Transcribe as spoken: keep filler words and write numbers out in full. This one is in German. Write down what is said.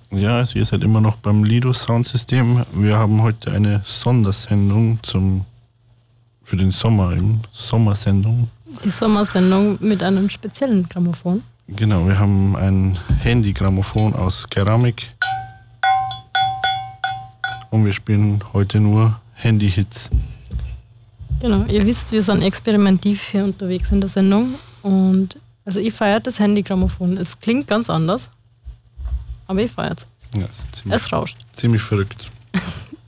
Ja, also ihr seid immer noch beim Lido Soundsystem. Wir haben heute eine Sondersendung zum für den Sommer, eben Sommersendung. Die Sommersendung mit einem speziellen Grammophon. Genau, wir haben ein Handy-Grammophon aus Keramik und wir spielen heute nur Handy-Hits. Genau, ihr wisst, wir sind experimentativ hier unterwegs in der Sendung und also ich feiere das Handy-Grammophon. Es klingt ganz anders, aber ich feiere es. Ja, es ist ziemlich, Es rauscht. ziemlich verrückt.